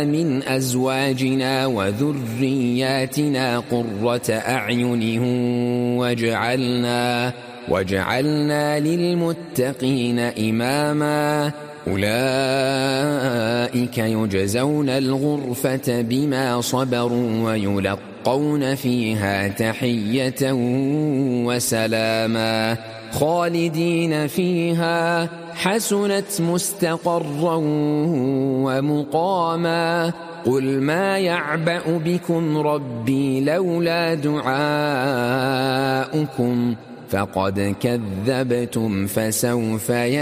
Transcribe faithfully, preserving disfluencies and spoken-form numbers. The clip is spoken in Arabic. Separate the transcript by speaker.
Speaker 1: من أزواجنا وذرياتنا قرة أعين واجعلنا واجعلنا للمتقين إماما أولئك يجزون الغرفة بما صبروا ويلقون فيها تحية وسلاما خالدين فيها حسنت مستقرا ومقاما قل ما يعبأ بكم ربي لولا دعاؤكم فقد كذبتم فسوف